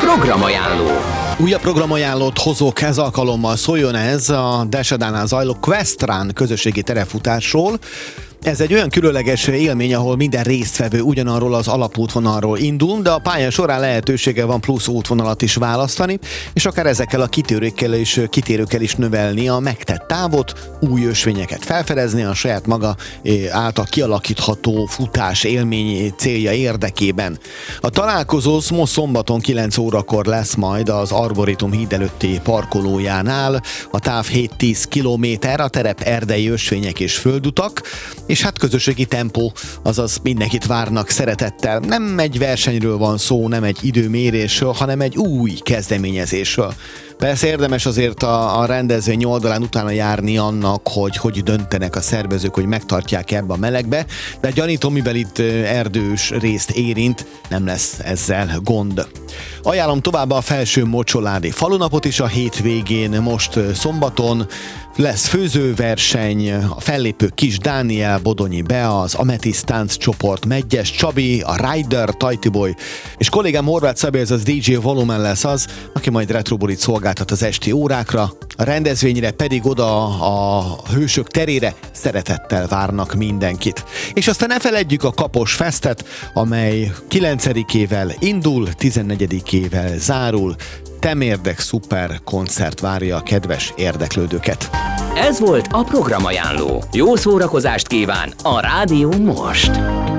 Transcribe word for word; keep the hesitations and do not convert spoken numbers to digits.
Programajánló. Újabb programajánlót hozok ez alkalommal, szóljon ez a Desedánál zajló Questrun közösségi terefutásról. Ez egy olyan különleges élmény, ahol minden résztvevő ugyanarról az alapútvonalról indul, de a pálya során lehetősége van plusz útvonalat is választani, és akár ezekkel a kitérőkkel és kitérőkkel is növelni a megtett távot, új ösvényeket felfedezni a saját maga által kialakítható futás élmény célja érdekében. A találkozó most szombaton kilenc órakor lesz majd az Arborétum híd előtti parkolójánál, a táv hét-tíz kilométer, a terep erdei ösvények és földutak, és hát közösségi tempó, azaz mindenkit várnak szeretettel. Nem egy versenyről van szó, nem egy időmérésről, hanem egy új kezdeményezésről. Persze érdemes azért a, a rendezvény oldalán utána járni annak, hogy hogy döntenek a szervezők, hogy megtartják ebbe a melegbe, de gyanítom, mivel itt erdős részt érint, nem lesz ezzel gond. Ajánlom továbbá a Felső Mocsoládi falunapot is a hétvégén, most szombaton. Lesz főzőverseny, a fellépő Kis Dániel, Bodonyi Bea, az Amethyst Tánc csoport, Megyes Csabi, a Rider, Tajtiboly, és kollégám Horváth Szabi, ez az dé dzsé Volumen lesz az, aki majd retrobulit szolgáltat az esti órákra. A rendezvényre pedig oda a Hősök terére szeretettel várnak mindenkit. És aztán ne feledjük a Kapos Festet, amely kilencedikével indul, tizennegyedikével zárul. Temérdek szuper koncert várja a kedves érdeklődőket. Ez volt a Programajánló. Jó szórakozást kíván a Rádió most!